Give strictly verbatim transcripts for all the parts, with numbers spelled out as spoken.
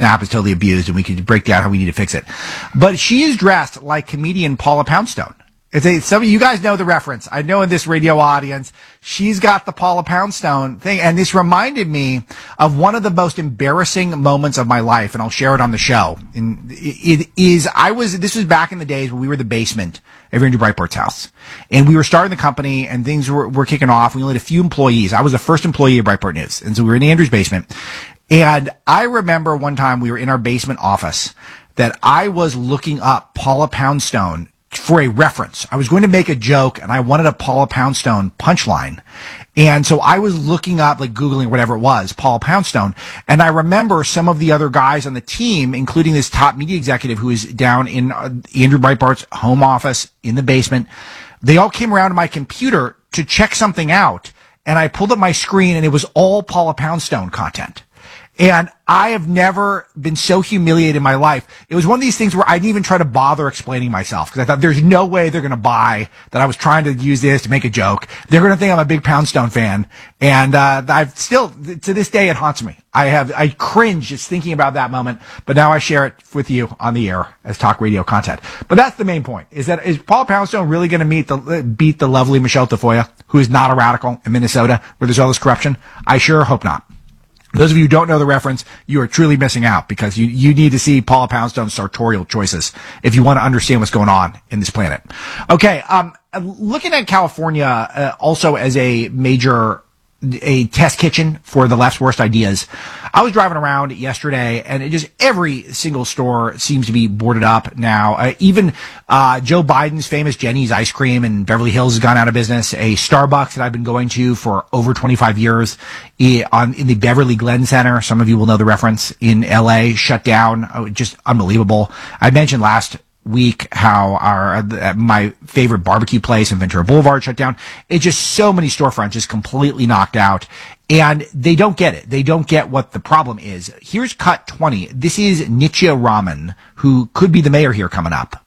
app is totally abused, and we could break down how we need to fix it. But she is dressed like comedian Paula Poundstone. It's a, some of you guys know the reference. I know in this radio audience, she's got the Paula Poundstone thing. And this reminded me of one of the most embarrassing moments of my life. And I'll share it on the show. And it is, I was, this was back in the days when we were the basement at Andrew Breitbart's house. And we were starting the company and things were, were kicking off. We only had a few employees. I was the first employee at Breitbart News. And so we were in Andrew's basement. And I remember one time we were in our basement office that I was looking up Paula Poundstone for a reference. I was going to make a joke and I wanted a Paula Poundstone punchline. And so I was looking up, like Googling whatever it was, Paula Poundstone. And I remember some of the other guys on the team, including this top media executive who is down in uh, Andrew Breitbart's home office in the basement. They all came around to my computer to check something out. And I pulled up my screen and it was all Paula Poundstone content. And I have never been so humiliated in my life. It was one of these things where I didn't even try to bother explaining myself because I thought there's no way they're going to buy that I was trying to use this to make a joke. They're going to think I'm a big Poundstone fan. And, uh, I've still, to this day, it haunts me. I have, I cringe just thinking about that moment, but now I share it with you on the air as talk radio content. But that's the main point, is that, is Paula Poundstone really going to meet the, beat the lovely Michelle Tafoya, who is not a radical in Minnesota where there's all this corruption? I sure hope not. Those of you who don't know the reference, you are truly missing out because you, you need to see Paula Poundstone's sartorial choices if you want to understand what's going on in this planet. Okay, um, looking at California uh, also as a major, a test kitchen for the left's worst ideas. I was driving around yesterday and it just every single store seems to be boarded up now. Uh, even uh Joe Biden's famous Jenny's ice cream in Beverly Hills has gone out of business. A Starbucks that I've been going to for over twenty-five years on in the Beverly Glen Center, some of you will know the reference, in L A, shut down. Oh, just unbelievable. I mentioned last week how our uh, my favorite barbecue place in Ventura Boulevard shut down. It's just so many storefronts just completely knocked out, and they don't get it. They don't get what the problem is. Here's cut twenty. This is Nitya Raman, who could be the mayor here coming up.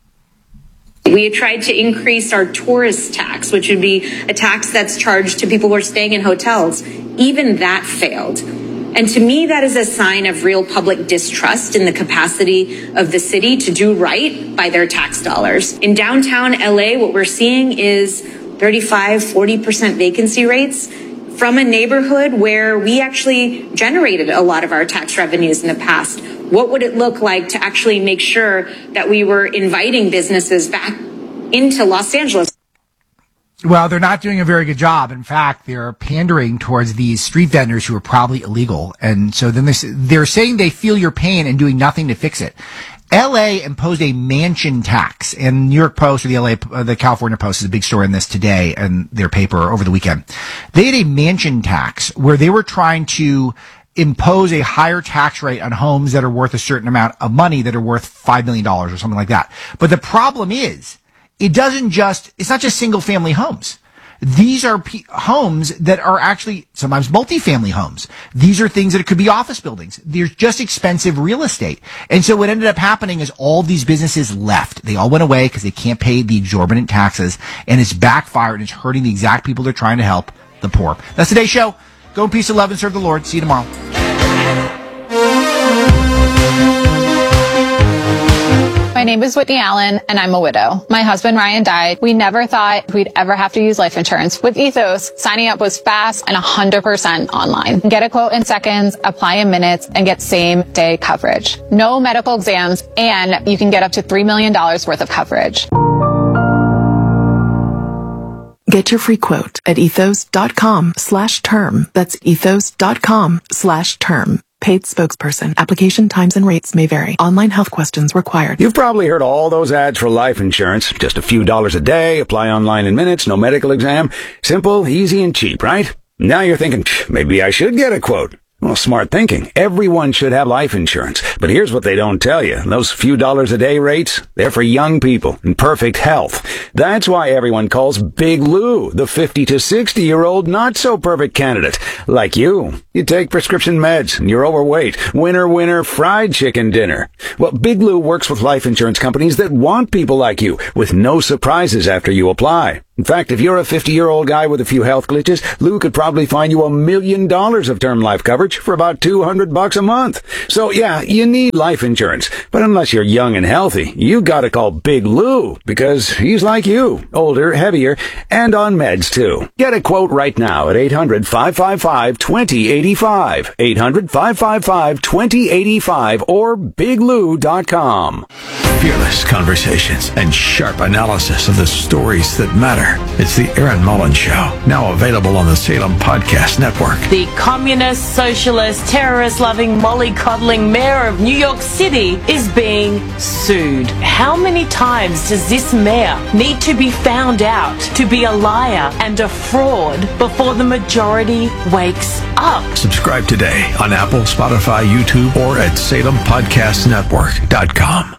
We tried to increase our tourist tax, which would be a tax that's charged to people who are staying in hotels. Even that failed. And to me, that is a sign of real public distrust in the capacity of the city to do right by their tax dollars. In downtown L A, what we're seeing is thirty-five, forty percent vacancy rates from a neighborhood where we actually generated a lot of our tax revenues in the past. What would it look like to actually make sure that we were inviting businesses back into Los Angeles? Well, they're not doing a very good job. In fact, they're pandering towards these street vendors who are probably illegal. And so then they're, they're saying they feel your pain and doing nothing to fix it. L A imposed a mansion tax, and New York Post or the L A, uh, the California Post is a big story in this today and their paper over the weekend. They had a mansion tax where they were trying to impose a higher tax rate on homes that are worth a certain amount of money that are worth five million dollars or something like that. But the problem is, it doesn't just, it's not just single family homes. These are p- homes that are actually sometimes multifamily homes. These are things that it could be office buildings. There's just expensive real estate. And so what ended up happening is all these businesses left. They all went away because they can't pay the exorbitant taxes, and it's backfired and it's hurting the exact people they're trying to help, the poor. That's today's show. Go in peace and love and serve the Lord. See you tomorrow. My name is Whitney Allen, and I'm a widow. My husband, Ryan, died. We never thought we'd ever have to use life insurance. With Ethos, signing up was fast and one hundred percent online. Get a quote in seconds, apply in minutes, and get same-day coverage. No medical exams, and you can get up to three million dollars worth of coverage. Get your free quote at ethos.com slash term. That's ethos.com slash term. Paid spokesperson. Application times and rates may vary. Online health questions required. You've probably heard all those ads for life insurance. Just a few dollars a day, apply online in minutes, no medical exam. Simple, easy, and cheap, right? Now you're thinking, maybe I should get a quote. Well, smart thinking. Everyone should have life insurance. But here's what they don't tell you. Those few dollars a day rates, they're for young people in perfect health. That's why everyone calls Big Lou the fifty to sixty year old not so perfect candidate. Like you. You take prescription meds and you're overweight. Winner, winner, fried chicken dinner. Well, Big Lou works with life insurance companies that want people like you with no surprises after you apply. In fact, if you're a fifty-year-old guy with a few health glitches, Lou could probably find you a million dollars of term life coverage for about two hundred bucks a month. So yeah, you need life insurance. But unless you're young and healthy, you gotta call Big Lou, because he's like you, older, heavier, and on meds too. Get a quote right now at eight hundred, five five five, two zero eight five, eight hundred, five five five, two zero eight five, or big lou dot com. Fearless conversations and sharp analysis of the stories that matter. It's the Aaron Mullins Show, now available on the Salem Podcast Network. The communist, socialist, terrorist-loving, mollycoddling mayor of New York City is being sued. How many times does this mayor need to be found out to be a liar and a fraud before the majority wakes up? Subscribe today on Apple, Spotify, YouTube, or at salem podcast network dot com.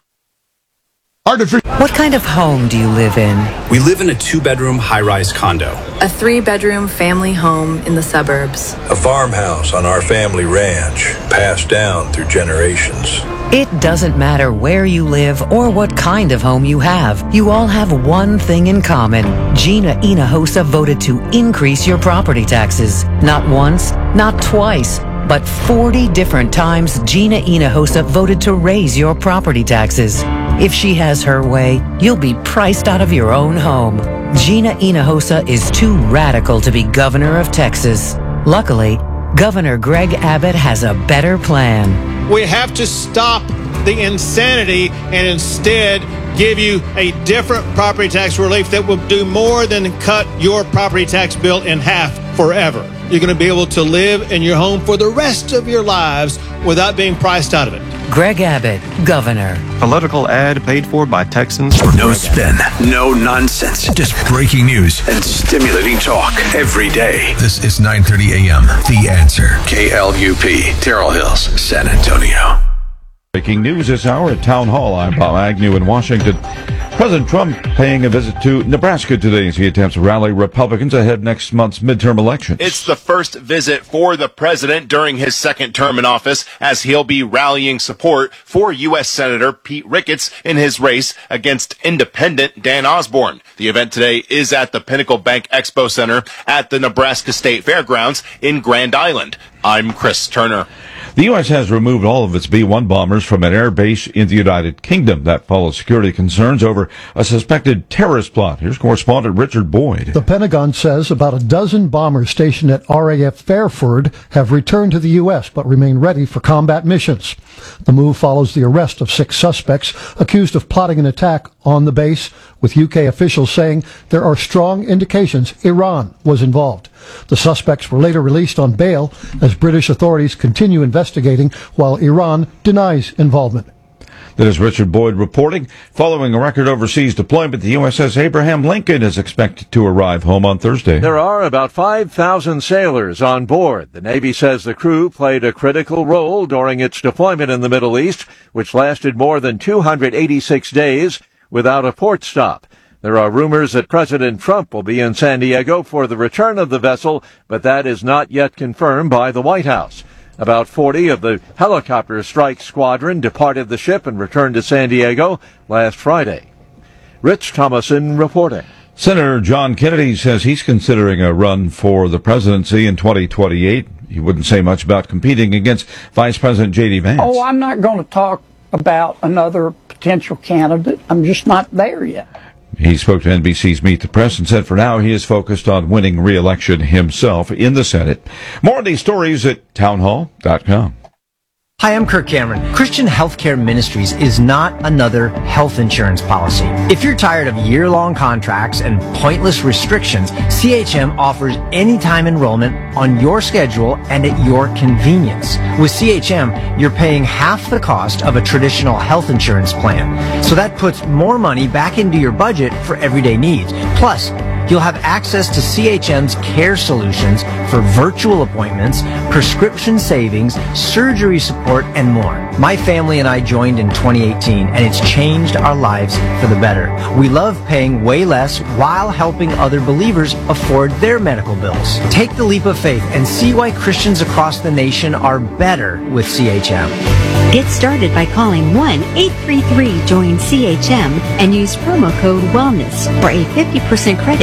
What kind of home do you live in? We live in a two-bedroom high-rise condo. A three-bedroom family home in the suburbs. A farmhouse on our family ranch, passed down through generations. It doesn't matter where you live or what kind of home you have. You all have one thing in common. Gina Hinojosa voted to increase your property taxes. Not once, not twice, but forty different times Gina Hinojosa voted to raise your property taxes. If she has her way, you'll be priced out of your own home. Gina Hinojosa is too radical to be governor of Texas. Luckily, Governor Greg Abbott has a better plan. We have to stop the insanity and instead give you a different property tax relief that will do more than cut your property tax bill in half forever. You're going to be able to live in your home for the rest of your lives without being priced out of it. Greg Abbott, Governor. Political ad paid for by Texans. No spin, no nonsense, just breaking news and stimulating talk every day. This is nine thirty a.m. The Answer. K L U P, Terrell Hills, San Antonio. Breaking news this hour at Town Hall. I'm Bob Agnew in Washington. President Trump paying a visit to Nebraska today as he attempts to rally Republicans ahead next month's midterm elections. It's the first visit for the president during his second term in office, as he'll be rallying support for U S Senator Pete Ricketts in his race against independent Dan Osborne. The event today is at the Pinnacle Bank Expo Center at the Nebraska State Fairgrounds in Grand Island. I'm Chris Turner. The U S has removed all of its B one bombers from an air base in the United Kingdom. That follows security concerns over a suspected terrorist plot. Here's correspondent Richard Boyd. The Pentagon says about a dozen bombers stationed at R A F Fairford have returned to the U S but remain ready for combat missions. The move follows the arrest of six suspects accused of plotting an attack on the base, with U K officials saying there are strong indications Iran was involved. The suspects were later released on bail as British authorities continue investigating while Iran denies involvement. That is Richard Boyd reporting. Following a record overseas deployment, the U S S Abraham Lincoln is expected to arrive home on Thursday. There are about five thousand sailors on board. The Navy says the crew played a critical role during its deployment in the Middle East, which lasted more than two hundred eighty-six days without a port stop. There are rumors that President Trump will be in San Diego for the return of the vessel, but that is not yet confirmed by the White House. About forty of the helicopter strike squadron departed the ship and returned to San Diego last Friday. Rich Thomason reporting. Senator John Kennedy says he's considering a run for the presidency in twenty twenty-eight. He wouldn't say much about competing against Vice President J D Vance. Oh, I'm not going to talk about another potential candidate. I'm just not there yet. He spoke to N B C's Meet the Press and said for now he is focused on winning re-election himself in the Senate. More of these stories at town hall dot com. Hi, I'm Kirk Cameron. Christian Healthcare Ministries is not another health insurance policy. If you're tired of year-long contracts and pointless restrictions, C H M offers anytime enrollment on your schedule and at your convenience. With C H M, you're paying half the cost of a traditional health insurance plan. So that puts more money back into your budget for everyday needs. Plus, you'll have access to C H M's care solutions for virtual appointments, prescription savings, surgery support, and more. My family and I joined in twenty eighteen, and it's changed our lives for the better. We love paying way less while helping other believers afford their medical bills. Take the leap of faith and see why Christians across the nation are better with C H M. Get started by calling one eight three three join C H M and use promo code WELLNESS for a fifty percent credit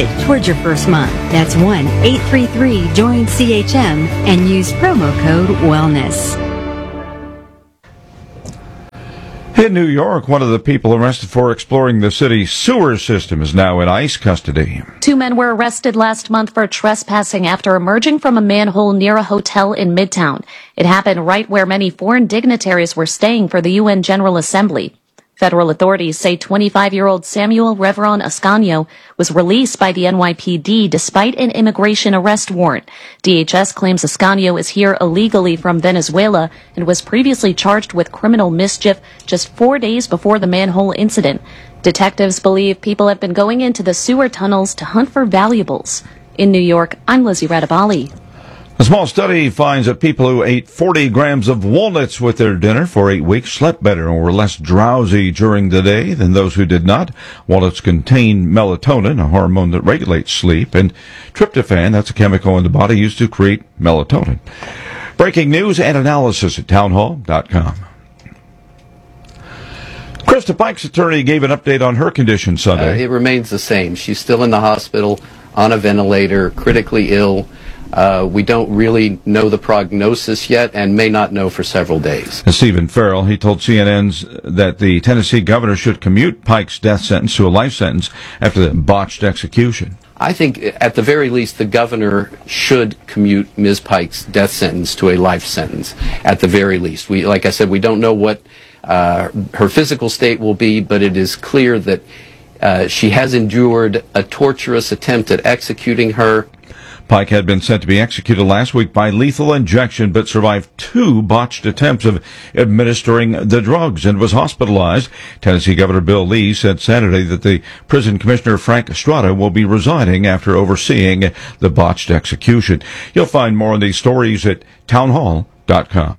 towards your first month. That's one eight three three join C H M and use promo code WELLNESS. In New York, one of the people arrested for exploring the city's sewer system is now in ICE custody. Two men were arrested last month for trespassing after emerging from a manhole near a hotel in Midtown. It happened right where many foreign dignitaries were staying for the U N General Assembly. Federal authorities say twenty-five-year-old Samuel Reveron Ascanio was released by the N Y P D despite an immigration arrest warrant. D H S claims Ascanio is here illegally from Venezuela and was previously charged with criminal mischief just four days before the manhole incident. Detectives believe people have been going into the sewer tunnels to hunt for valuables. In New York, I'm Lizzie Radabali. A small study finds that people who ate forty grams of walnuts with their dinner for eight weeks slept better and were less drowsy during the day than those who did not. Walnuts contain melatonin, a hormone that regulates sleep, and tryptophan, that's a chemical in the body used to create melatonin. Breaking news and analysis at townhall dot com. Krista Pike's attorney gave an update on her condition Sunday. Uh, it remains the same. She's still in the hospital, on a ventilator, critically ill. Uh, we don't really know the prognosis yet and may not know for several days. And Stephen Farrell, he told C N N's that the Tennessee governor should commute Pike's death sentence to a life sentence after the botched execution. I think at the very least the governor should commute Miz Pike's death sentence to a life sentence at the very least. We, like I said, we don't know what uh, her physical state will be, but it is clear that uh, she has endured a torturous attempt at executing her. Pike had been set to be executed last week by lethal injection, but survived two botched attempts of administering the drugs and was hospitalized. Tennessee Governor Bill Lee said Saturday that the prison commissioner Frank Estrada will be resigning after overseeing the botched execution. You'll find more on these stories at townhall dot com.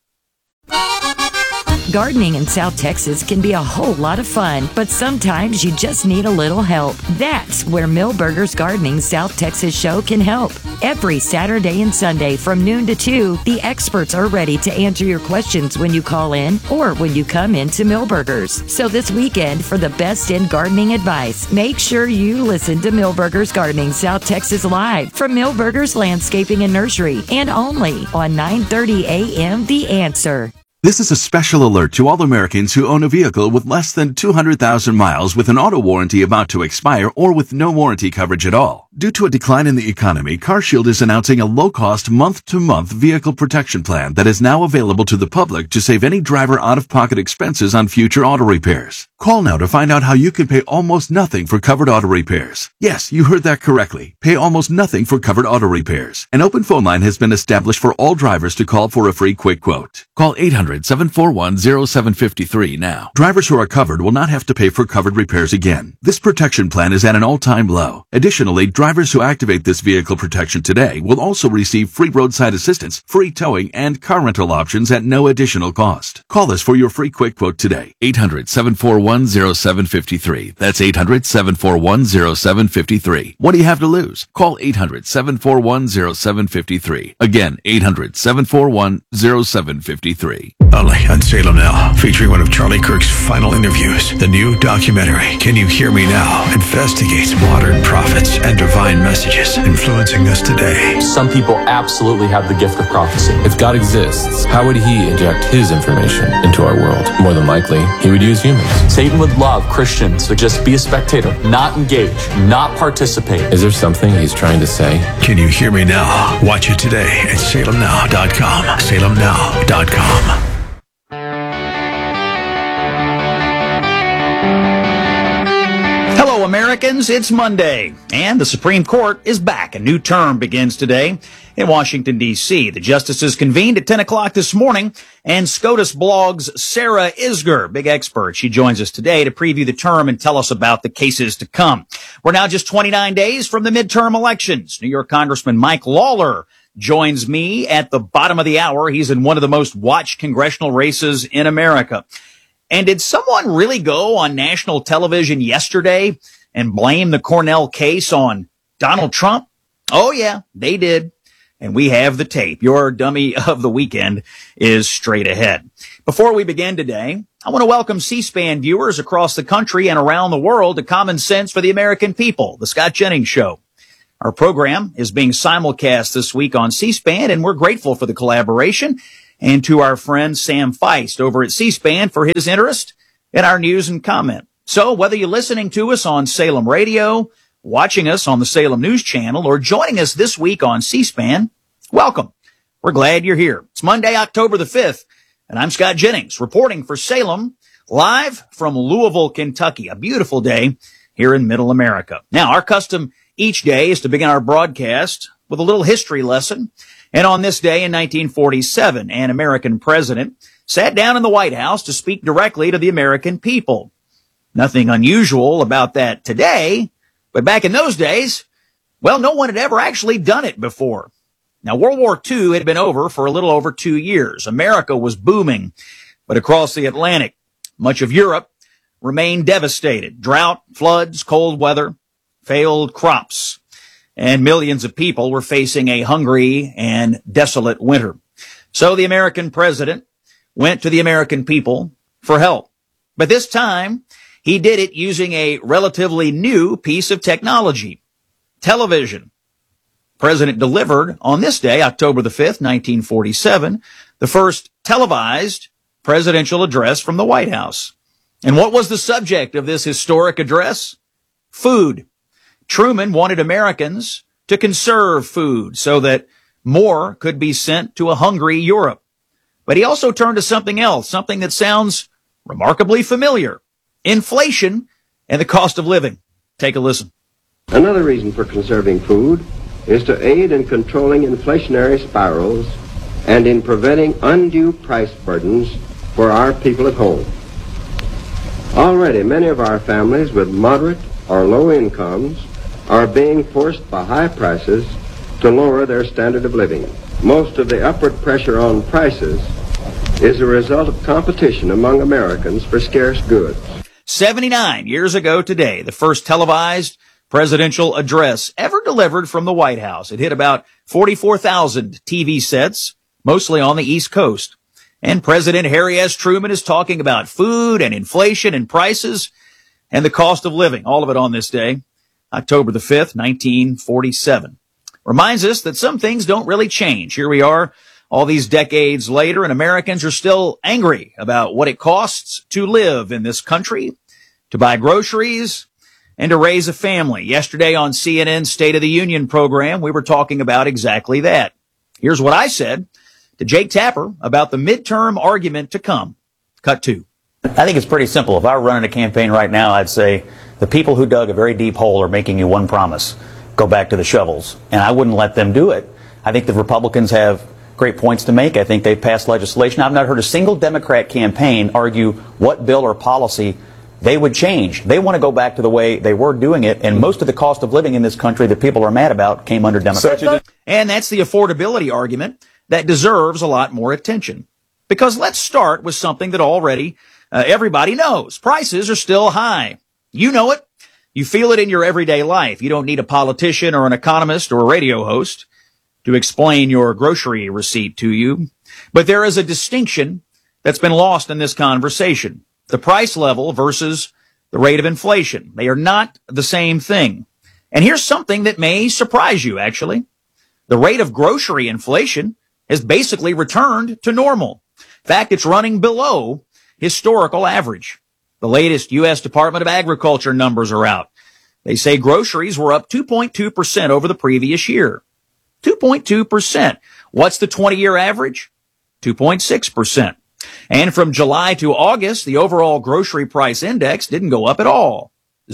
Gardening in South Texas can be a whole lot of fun, but sometimes you just need a little help. That's where Millburgers Gardening South Texas show can help. Every Saturday and Sunday from noon to two, the experts are ready to answer your questions when you call in or when you come into Millburgers. So this weekend, for the best in gardening advice, make sure you listen to Millburgers Gardening South Texas live from Millburgers Landscaping and Nursery and only on nine thirty a.m. The Answer. This is a special alert to all Americans who own a vehicle with less than two hundred thousand miles with an auto warranty about to expire or with no warranty coverage at all. Due to a decline in the economy, CarShield is announcing a low-cost month-to-month vehicle protection plan that is now available to the public to save any driver out-of-pocket expenses on future auto repairs. Call now to find out how you can pay almost nothing for covered auto repairs. Yes, you heard that correctly. Pay almost nothing for covered auto repairs. An open phone line has been established for all drivers to call for a free quick quote. Call eight hundred, seven four one, zero seven five three now. Drivers who are covered will not have to pay for covered repairs again. This protection plan is at an all-time low. Additionally, drivers who activate this vehicle protection today will also receive free roadside assistance, free towing, and car rental options at no additional cost. Call us for your free quick quote today. eight hundred, seven four one, zero seven five three. That's eight hundred, seven four one, zero seven five three. What do you have to lose? Call eight hundred, seven four one, zero seven five three. Again, eight hundred, seven four one, zero seven five three. Only on Salem Now, featuring one of Charlie Kirk's final interviews. The new documentary, Can You Hear Me Now?, investigates modern prophets and divine messages influencing us today. Some people absolutely have the gift of prophecy. If God exists, how would he inject his information into our world? More than likely, he would use humans. Satan would love Christians to just be a spectator, not engage, not participate. Is there something he's trying to say? Can You Hear Me Now? Watch it today at salem now dot com. salem now dot com. Hello, Americans. It's Monday, and the Supreme Court is back. A new term begins today in Washington, D C The justices convened at ten o'clock this morning, and SCOTUS Blog's Sarah Isgur, big expert, she joins us today to preview the term and tell us about the cases to come. We're now just twenty-nine days from the midterm elections. New York Congressman Mike Lawler joins me at the bottom of the hour. He's in one of the most watched congressional races in America. And did someone really go on national television yesterday and blame the Cornell case on Donald Trump? Oh, yeah, they did. And we have the tape. Your dummy of the weekend is straight ahead. Before we begin today, I want to welcome C-SPAN viewers across the country and around the world to Common Sense for the American People, the Scott Jennings Show. Our program is being simulcast this week on C-SPAN, and we're grateful for the collaboration and to our friend Sam Feist over at C-SPAN for his interest in our news and comment. So whether you're listening to us on Salem Radio, watching us on the Salem News Channel, or joining us this week on C-SPAN, welcome. We're glad you're here. It's Monday, October the fifth, and I'm Scott Jennings, reporting for Salem, live from Louisville, Kentucky. A beautiful day here in Middle America. Now, our custom each day is to begin our broadcast with a little history lesson. And on this day in nineteen forty-seven, an American president sat down in the White House to speak directly to the American people. Nothing unusual about that today, but back in those days, well, no one had ever actually done it before. Now, World War Two had been over for a little over two years. America was booming, but across the Atlantic, much of Europe remained devastated. Drought, floods, cold weather, failed crops, and millions of people were facing a hungry and desolate winter. So the American president went to the American people for help. But this time, he did it using a relatively new piece of technology, television. The president delivered on this day, October the fifth, nineteen forty-seven, the first televised presidential address from the White House. And what was the subject of this historic address? Food. Truman wanted Americans to conserve food so that more could be sent to a hungry Europe. But he also turned to something else, something that sounds remarkably familiar. Inflation and the cost of living. Take a listen. Another reason for conserving food is to aid in controlling inflationary spirals and in preventing undue price burdens for our people at home. Already, many of our families with moderate or low incomes are being forced by high prices to lower their standard of living. Most of the upward pressure on prices is a result of competition among Americans for scarce goods. seventy-nine years ago today, the first televised presidential address ever delivered from the White House. It hit about forty-four thousand T V sets, mostly on the East Coast. And President Harry S. Truman is talking about food and inflation and prices and the cost of living, all of it on this day, October the fifth, nineteen forty-seven. Reminds us that some things don't really change. Here we are all these decades later, and Americans are still angry about what it costs to live in this country, to buy groceries, and to raise a family. Yesterday on C N N's State of the Union program, we were talking about exactly that. Here's what I said to Jake Tapper about the midterm argument to come. Cut two. I think it's pretty simple. If I were running a campaign right now, I'd say the people who dug a very deep hole are making you one promise: go back to the shovels. And I wouldn't let them do it. I think the Republicans have great points to make. I think they've passed legislation. I've not heard a single Democrat campaign argue what bill or policy they would change. They want to go back to the way they were doing it, and most of the cost of living in this country that people are mad about came under Democrats. And that's the affordability argument that deserves a lot more attention. Because let's start with something that already uh, everybody knows. Prices are still high. You know it. You feel it in your everyday life. You don't need a politician or an economist or a radio host to explain your grocery receipt to you. But there is a distinction that's been lost in this conversation. The price level versus the rate of inflation. They are not the same thing. And here's something that may surprise you, actually. The rate of grocery inflation has basically returned to normal. In fact, it's running below historical average. The latest U S Department of Agriculture numbers are out. They say groceries were up two point two percent over the previous year. two point two percent. What's the twenty-year average? two point six percent. And from July to August, the overall grocery price index didn't go up at all.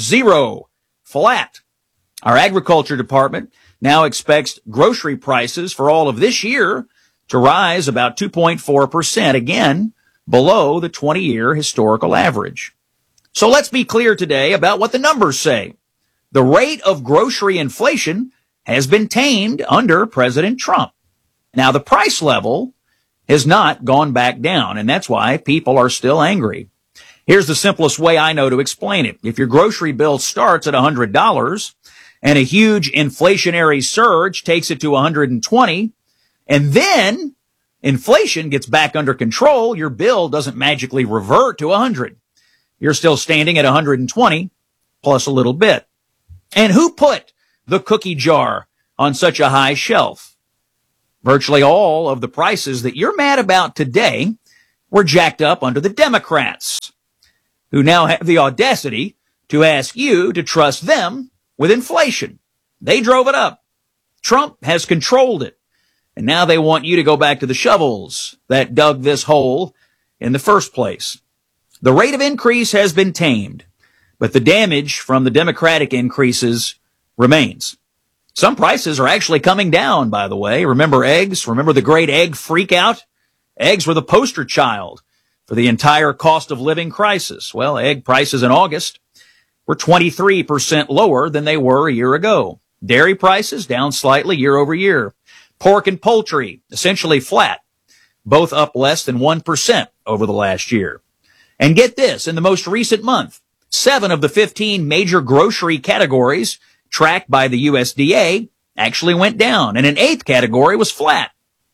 Zero. Flat. Our agriculture department now expects grocery prices for all of this year to rise about two point four percent, again, below the twenty-year historical average. So let's be clear today about what the numbers say. The rate of grocery inflation has been tamed under President Trump. Now, the price level has not gone back down, and that's why people are still angry. Here's the simplest way I know to explain it. If your grocery bill starts at one hundred dollars and a huge inflationary surge takes it to one hundred twenty dollars, and then inflation gets back under control, your bill doesn't magically revert to one hundred. You're still standing at one hundred twenty plus a little bit. And who put the cookie jar on such a high shelf? Virtually all of the prices that you're mad about today were jacked up under the Democrats, who now have the audacity to ask you to trust them with inflation. They drove it up. Trump has controlled it. And now they want you to go back to the shovels that dug this hole in the first place. The rate of increase has been tamed, but the damage from the Democratic increases remains. Some prices are actually coming down, by the way. Remember eggs? Remember the great egg freakout? Eggs were the poster child for the entire cost of living crisis. Well, egg prices in August were twenty-three percent lower than they were a year ago. Dairy prices down slightly year over year. Pork and poultry essentially flat, both up less than one percent over the last year. And get this, in the most recent month, seven of the fifteen major grocery categories tracked by the U S D A actually went down, and an eighth category was flat.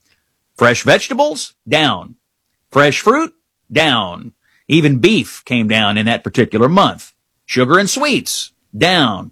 Fresh vegetables, down. Fresh fruit, down. Even beef came down in that particular month. Sugar and sweets, down.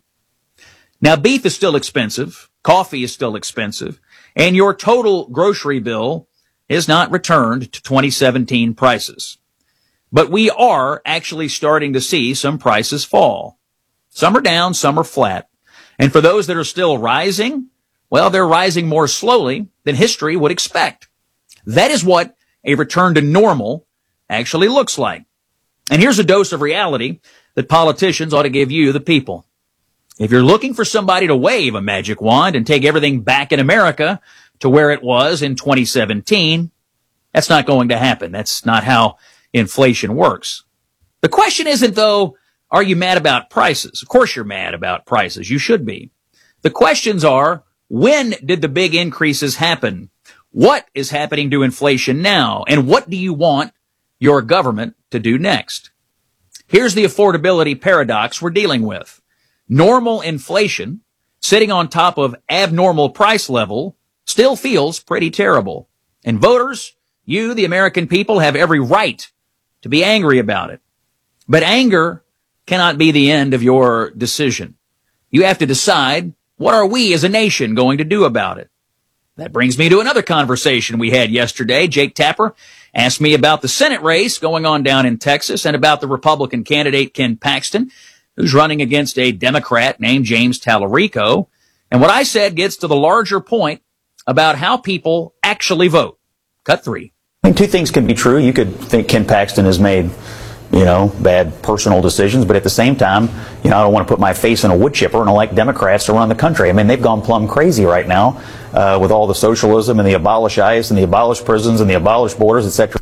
Now, beef is still expensive, coffee is still expensive, and your total grocery bill is not returned to twenty seventeen prices. But we are actually starting to see some prices fall. Some are down, some are flat. And for those that are still rising, well, they're rising more slowly than history would expect. That is what a return to normal actually looks like. And here's a dose of reality that politicians ought to give you, the people. If you're looking for somebody to wave a magic wand and take everything back in America to where it was in twenty seventeen, that's not going to happen. That's not how inflation works. The question isn't, though, are you mad about prices? Of course you're mad about prices. You should be. The questions are, when did the big increases happen? What is happening to inflation now? And what do you want your government to do next? Here's the affordability paradox we're dealing with. Normal inflation, sitting on top of abnormal price level, still feels pretty terrible. And voters, you, the American people, have every right to be angry about it. But anger cannot be the end of your decision. You have to decide, what are we as a nation going to do about it? That brings me to another conversation we had yesterday. Jake Tapper asked me about the Senate race going on down in Texas and about the Republican candidate Ken Paxton, who's running against a Democrat named James Tallarico. And what I said gets to the larger point about how people actually vote. Cut three. I mean, two things can be true. You could think Ken Paxton has made, you know, bad personal decisions, but at the same time, you know, I don't want to put my face in a wood chipper and elect Democrats to run the country. I mean, they've gone plumb crazy right now uh, with all the socialism and the abolish ICE and the abolish prisons and the abolish borders, et cetera,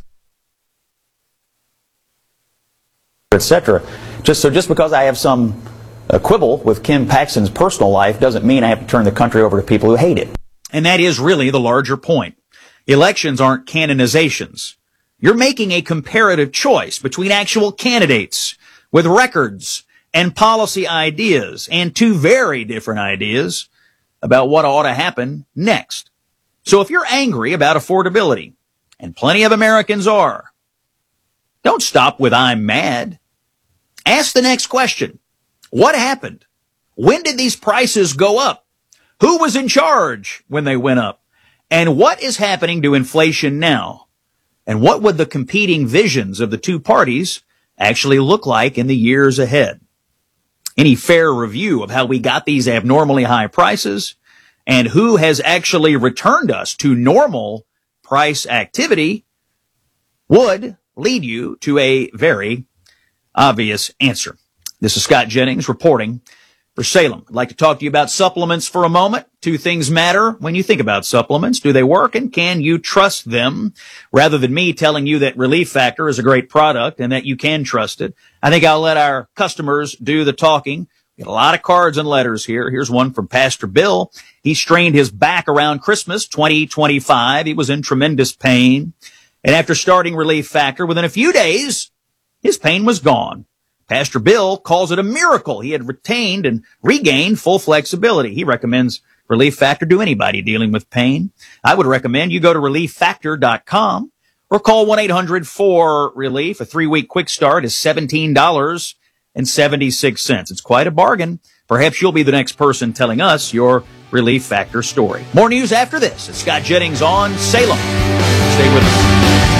et cetera. Just so just because I have some uh, quibble with Ken Paxton's personal life doesn't mean I have to turn the country over to people who hate it. And that is really the larger point. Elections aren't canonizations. You're making a comparative choice between actual candidates with records and policy ideas, and two very different ideas about what ought to happen next. So if you're angry about affordability, and plenty of Americans are, don't stop with "I'm mad." Ask the next question. What happened? When did these prices go up? Who was in charge when they went up? And what is happening to inflation now? And what would the competing visions of the two parties actually look like in the years ahead? Any fair review of how we got these abnormally high prices and who has actually returned us to normal price activity would lead you to a very obvious answer. This is Scott Jennings reporting for Salem. I'd like to talk to you about supplements for a moment. Two things matter when you think about supplements. Do they work, and can you trust them? Rather than me telling you that Relief Factor is a great product and that you can trust it, I think I'll let our customers do the talking. We got a lot of cards and letters here. Here's one from Pastor Bill. He strained his back around Christmas twenty twenty-five. He was in tremendous pain. And after starting Relief Factor, within a few days, his pain was gone. Pastor Bill calls it a miracle. He had retained and regained full flexibility. He recommends Relief Factor do anybody dealing with pain. I would recommend you go to relief factor dot com or call one eight hundred four relief. A three-week quick start is seventeen dollars and seventy-six cents. It's quite a bargain. Perhaps you'll be the next person telling us your Relief Factor story. More news after this. It's Scott Jennings on Salem. Stay with us.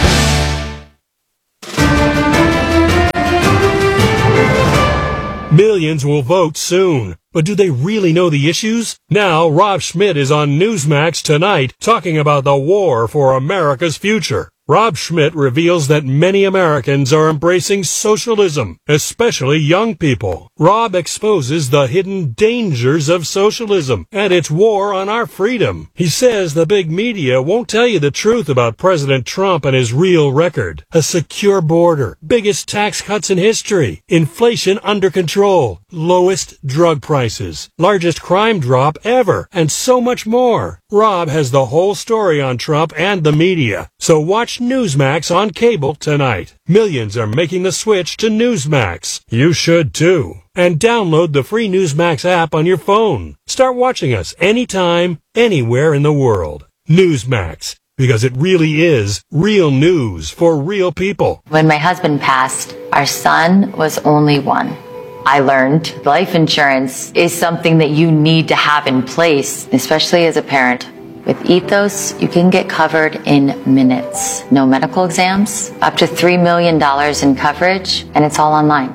Millions will vote soon. But do they really know the issues? Now, Rob Schmidt is on Newsmax tonight talking about the war for America's future. Rob Schmidt reveals that many Americans are embracing socialism, especially young people. Rob exposes the hidden dangers of socialism and its war on our freedom. He says the big media won't tell you the truth about President Trump and his real record. A secure border, biggest tax cuts in history, inflation under control, lowest drug prices, largest crime drop ever, and so much more. Rob has the whole story on Trump and the media. So watch Newsmax on cable tonight. Millions are making the switch to Newsmax. You should too. And download the free Newsmax app on your phone. Start watching us anytime, anywhere in the world. Newsmax, because it really is real news for real people. When my husband passed, our son was only one. I learned life insurance is something that you need to have in place, especially as a parent. With Ethos, you can get covered in minutes. No medical exams, up to three million dollars in coverage, and it's all online.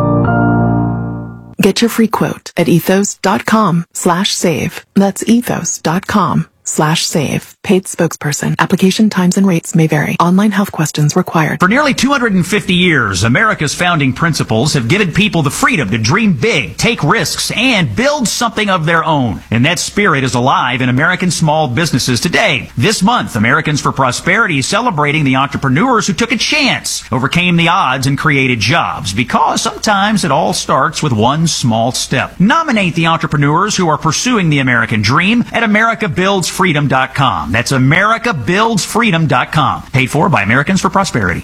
Get your free quote at ethos.com slash save. That's ethos.com slash save. Paid spokesperson. Application times and rates may vary. Online health questions required. For nearly two hundred fifty years, America's founding principles have given people the freedom to dream big, take risks, and build something of their own. And that spirit is alive in American small businesses today. This month, Americans for Prosperity is celebrating the entrepreneurs who took a chance, overcame the odds, and created jobs. Because sometimes it all starts with one small step. Nominate the entrepreneurs who are pursuing the American dream at america builds freedom dot com. That's america builds freedom dot com. Paid for by Americans for Prosperity.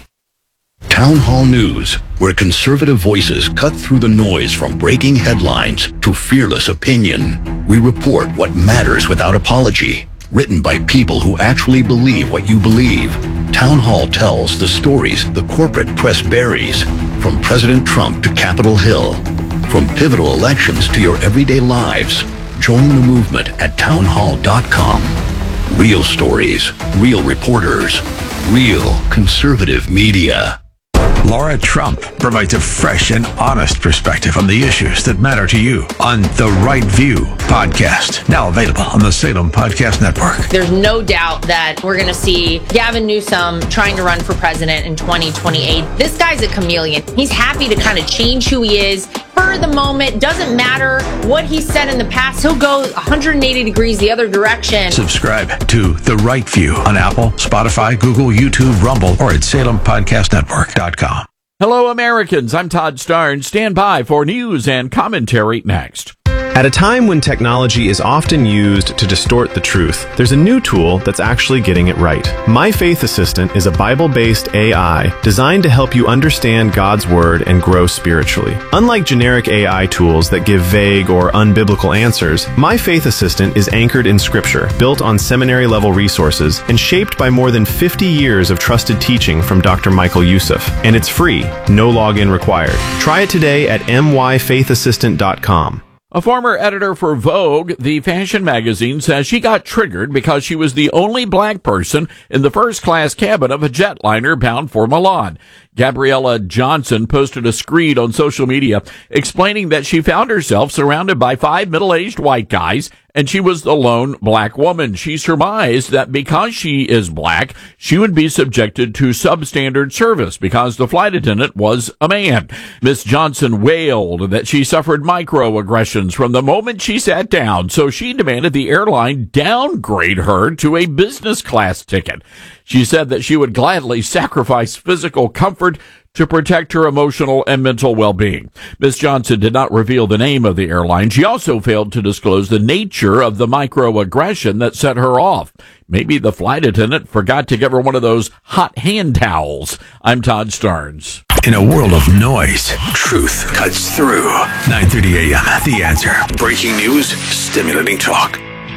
Town Hall News, where conservative voices cut through the noise from breaking headlines to fearless opinion. We report what matters without apology. Written by people who actually believe what you believe. Town Hall tells the stories the corporate press buries. From President Trump to Capitol Hill. From pivotal elections to your everyday lives. Join the movement at town hall dot com. Real stories, real reporters, real conservative media. Laura Trump provides a fresh and honest perspective on the issues that matter to you on The Right View podcast, now available on the Salem Podcast Network. There's no doubt that we're going to see Gavin Newsom trying to run for president in twenty twenty-eight. This guy's a chameleon. He's happy to kind of change who he is for the moment. Doesn't matter what he said in the past. He'll go one hundred eighty degrees the other direction. Subscribe to The Right View on Apple, Spotify, Google, YouTube, Rumble, or at salem podcast network dot com. Hello, Americans. I'm Todd Starnes. Stand by for news and commentary next. At a time when technology is often used to distort the truth, there's a new tool that's actually getting it right. My Faith Assistant is a Bible-based A I designed to help you understand God's Word and grow spiritually. Unlike generic A I tools that give vague or unbiblical answers, My Faith Assistant is anchored in Scripture, built on seminary-level resources, and shaped by more than fifty years of trusted teaching from Doctor Michael Youssef. And it's free, no login required. Try it today at my faith assistant dot com. A former editor for Vogue, the fashion magazine, says she got triggered because she was the only black person in the first-class cabin of a jetliner bound for Milan. Gabriella Johnson posted a screed on social media explaining that she found herself surrounded by five middle-aged white guys and she was the lone black woman. She surmised that because she is black, she would be subjected to substandard service because the flight attendant was a man. Miss Johnson wailed that she suffered microaggressions from the moment she sat down, so she demanded the airline downgrade her to a business class ticket. She said that she would gladly sacrifice physical comfort to protect her emotional and mental well-being. Miz Johnson did not reveal the name of the airline. She also failed to disclose the nature of the microaggression that set her off. Maybe the flight attendant forgot to give her one of those hot hand towels. I'm Todd Starnes. In a world of noise, truth cuts through. nine thirty a.m. The Answer. Breaking news, stimulating talk.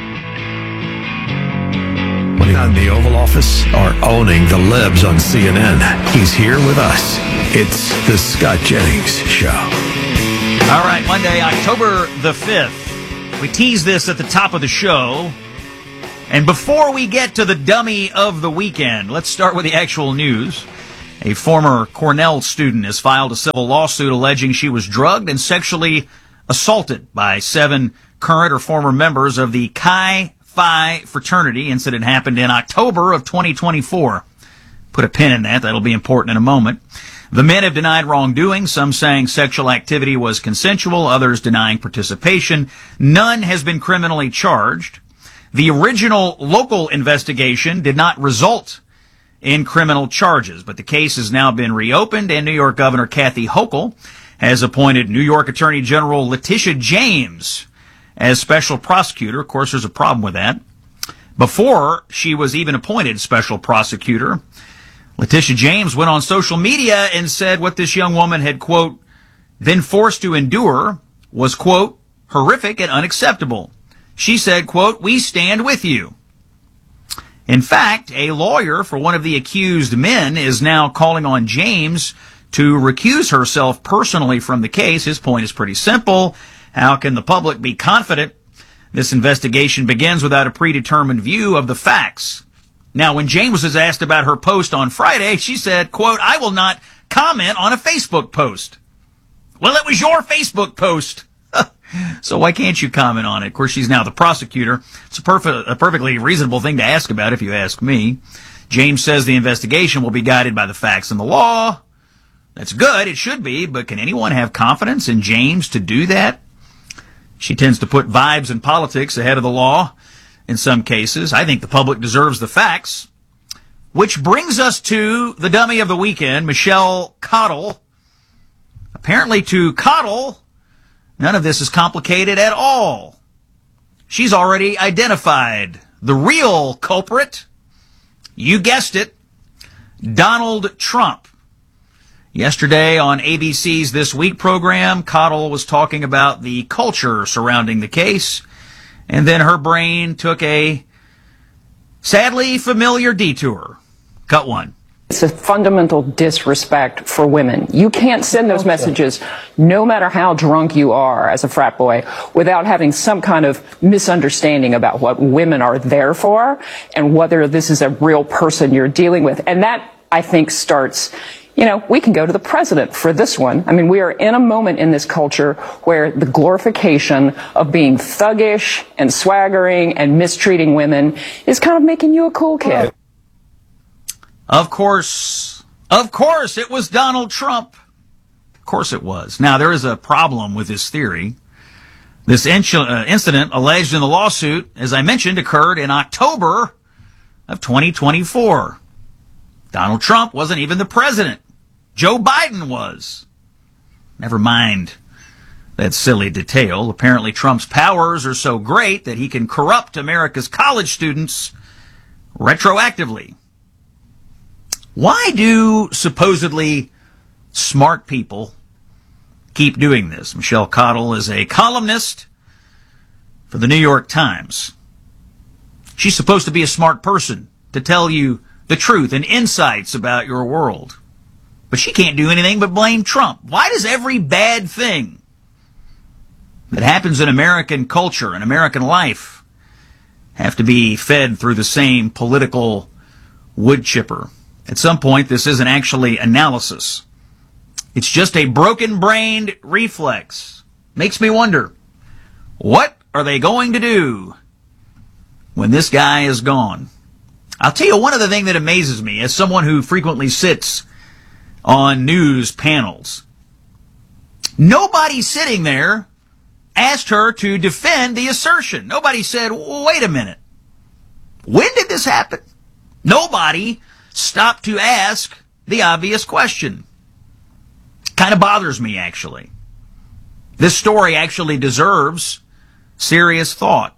running on the Oval Office or owning the libs on C N N, he's here with us. It's the Scott Jennings Show. All right, Monday, October the fifth. We teased this at the top of the show. And before we get to the dummy of the weekend, let's start with the actual news. A former Cornell student has filed a civil lawsuit alleging she was drugged and sexually assaulted by seven current or former members of the Chi Phi fraternity. Incident happened in October of twenty twenty-four. Put a pin in that. That'll be important in a moment. The men have denied wrongdoing, some saying sexual activity was consensual, others denying participation. None has been criminally charged. The original local investigation did not result in criminal charges, but the case has now been reopened, and New York Governor Kathy Hochul has appointed New York Attorney General Letitia James as special prosecutor. Of course, there's a problem with that. Before she was even appointed special prosecutor, Letitia James went on social media and said what this young woman had, quote, been forced to endure was, quote, horrific and unacceptable. She said, quote, we stand with you. In fact, a lawyer for one of the accused men is now calling on James to recuse herself personally from the case. His point is pretty simple. How can the public be confident this investigation begins without a predetermined view of the facts? Now, when James was asked about her post on Friday, she said, quote, I will not comment on a Facebook post. Well, it was your Facebook post. So why can't you comment on it? Of course, she's now the prosecutor. It's a, perf- a perfectly reasonable thing to ask about, if you ask me. James says the investigation will be guided by the facts and the law. That's good. It should be. But can anyone have confidence in James to do that? She tends to put vibes and politics ahead of the law in some cases. I think the public deserves the facts. Which brings us to the dummy of the weekend, Michelle Cottle. Apparently to Cottle, none of this is complicated at all. She's already identified the real culprit. You guessed it, Donald Trump. Yesterday on A B C's This Week program, Cottle was talking about the culture surrounding the case, and then her brain took a sadly familiar detour. Cut one. It's a fundamental disrespect for women. You can't send those messages, no matter how drunk you are as a frat boy, without having some kind of misunderstanding about what women are there for and whether this is a real person you're dealing with. And that, I think, starts, you know, we can go to the president for this one. I mean, we are in a moment in this culture where the glorification of being thuggish and swaggering and mistreating women is kind of making you a cool kid. Of course, of course, it was Donald Trump. Of course it was. Now, there is a problem with this theory. This inc- uh, incident alleged in the lawsuit, as I mentioned, occurred in October of twenty twenty-four. Donald Trump wasn't even the president. Joe Biden was. Never mind that silly detail. Apparently, Trump's powers are so great that he can corrupt America's college students retroactively. Why do supposedly smart people keep doing this? Michelle Cottle is a columnist for the New York Times. She's supposed to be a smart person to tell you the truth and insights about your world. But she can't do anything but blame Trump. Why does every bad thing that happens in American culture and American life have to be fed through the same political wood chipper? At some point, this isn't actually analysis. It's just a broken-brained reflex. Makes me wonder, what are they going to do when this guy is gone? I'll tell you one other thing that amazes me as someone who frequently sits on news panels. Nobody sitting there asked her to defend the assertion. Nobody said, wait a minute. When did this happen? Nobody stopped to ask the obvious question. Kind of bothers me, actually. This story actually deserves serious thought.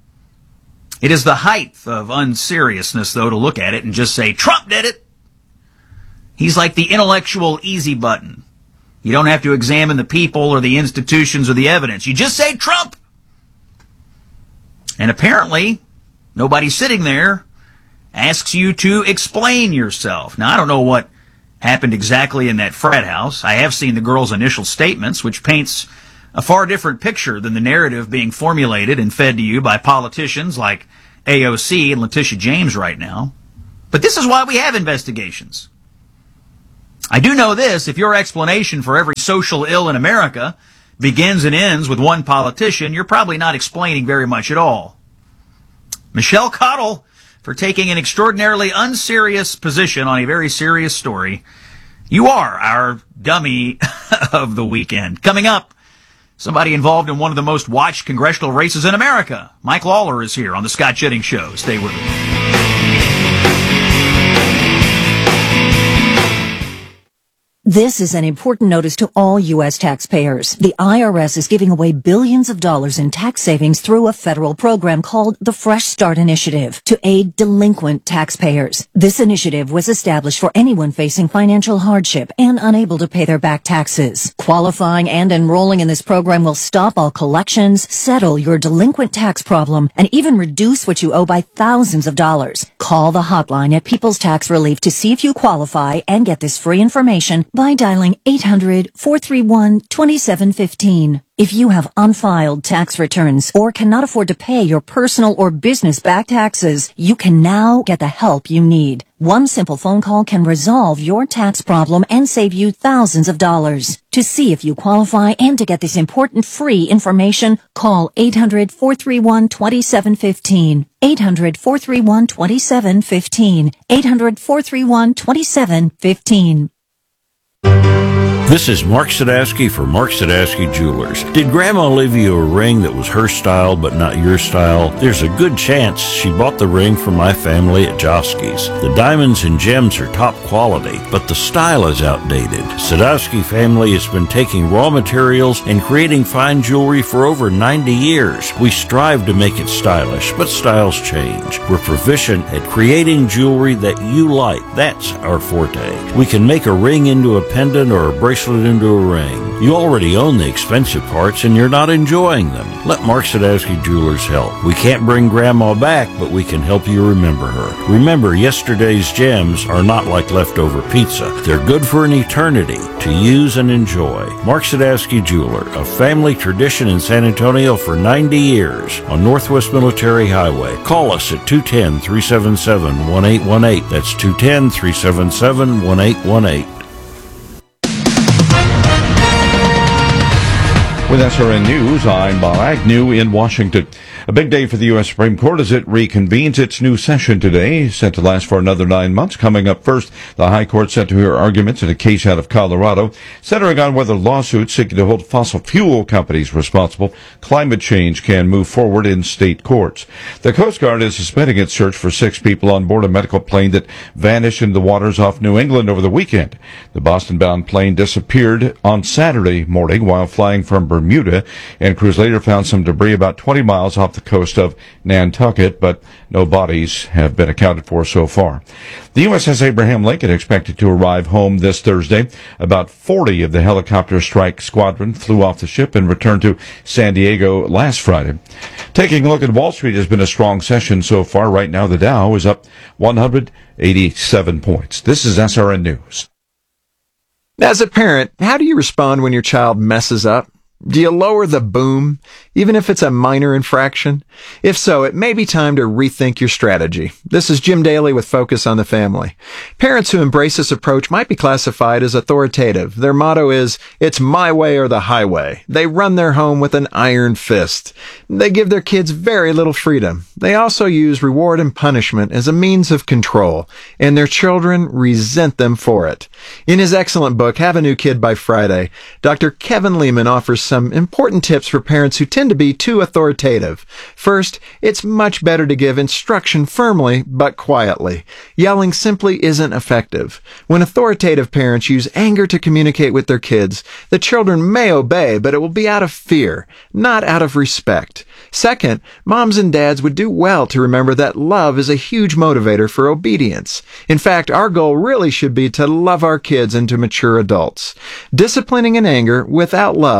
It is the height of unseriousness, though, to look at it and just say, Trump did it. He's like the intellectual easy button. You don't have to examine the people or the institutions or the evidence. You just say Trump. And apparently, nobody sitting there asks you to explain yourself. Now, I don't know what happened exactly in that frat house. I have seen the girl's initial statements, which paints a far different picture than the narrative being formulated and fed to you by politicians like A O C and Letitia James right now. But this is why we have investigations. I do know this: if your explanation for every social ill in America begins and ends with one politician, you're probably not explaining very much at all. Michelle Cottle, for taking an extraordinarily unserious position on a very serious story. You are our dummy of the weekend. Coming up, somebody involved in one of the most watched congressional races in America. Mike Lawler is here on the Scott Jennings Show. Stay with us. This is an important notice to all U S taxpayers. The I R S is giving away billions of dollars in tax savings through a federal program called the Fresh Start Initiative to aid delinquent taxpayers. This initiative was established for anyone facing financial hardship and unable to pay their back taxes. Qualifying and enrolling in this program will stop all collections, settle your delinquent tax problem, and even reduce what you owe by thousands of dollars. Call the hotline at People's Tax Relief to see if you qualify and get this free information by dialing eight hundred, four three one, two seven one five. If you have unfiled tax returns or cannot afford to pay your personal or business back taxes, you can now get the help you need. One simple phone call can resolve your tax problem and save you thousands of dollars. To see if you qualify and to get this important free information, call eight hundred, four three one, two seven one five. eight hundred, four three one, two seven one five. eight hundred, four three one, two seven one five. This is Mark Sadowski for Mark Sadowski Jewelers. Did Grandma leave you a ring that was her style but not your style? There's a good chance she bought the ring from my family at Josky's. The diamonds and gems are top quality, but the style is outdated. Sadowski family has been taking raw materials and creating fine jewelry for over ninety years. We strive to make it stylish, but styles change. We're proficient at creating jewelry that you like. That's our forte. We can make a ring into a pendant or a bracelet into a ring. You already own the expensive parts and you're not enjoying them. Let Mark Sadowski Jewelers help. We can't bring Grandma back, but we can help you remember her. Remember, yesterday's gems are not like leftover pizza. They're good for an eternity to use and enjoy. Mark Sadowski Jeweler, a family tradition in San Antonio for ninety years on Northwest Military Highway. Call us at two one zero, three seven seven, one eight one eight. That's two one zero, three seven seven, one eight one eight. With S R N News, I'm Bob Agnew in Washington. A big day for the U S Supreme Court as it reconvenes its new session today, set to last for another nine months. Coming up first, the High Court set to hear arguments in a case out of Colorado, centering on whether lawsuits seeking to hold fossil fuel companies responsible for climate change can move forward in state courts. The Coast Guard is suspending its search for six people on board a medical plane that vanished in the waters off New England over the weekend. The Boston-bound plane disappeared on Saturday morning while flying from Bermuda, and crews later found some debris about twenty miles off the coast of Nantucket, but no bodies have been accounted for so far. The U S S Abraham Lincoln expected to arrive home this Thursday. About forty of the helicopter strike squadron flew off the ship and returned to San Diego last Friday. Taking a look at Wall Street, has been a strong session so far. Right now, the Dow is up one hundred eighty-seven points. This is S R N News. As a parent, how do you respond when your child messes up? Do you lower the boom, even if it's a minor infraction? If so, it may be time to rethink your strategy. This is Jim Daly with Focus on the Family. Parents who embrace this approach might be classified as authoritative. Their motto is, it's my way or the highway. They run their home with an iron fist. They give their kids very little freedom. They also use reward and punishment as a means of control, and their children resent them for it. In his excellent book, Have a New Kid by Friday, Doctor Kevin Lehman offers some important tips for parents who tend to be too authoritative. First, it's much better to give instruction firmly but quietly. Yelling simply isn't effective. When authoritative parents use anger to communicate with their kids, the children may obey, but it will be out of fear, not out of respect. Second, moms and dads would do well to remember that love is a huge motivator for obedience. In fact, our goal really should be to love our kids into mature adults. Disciplining in anger without love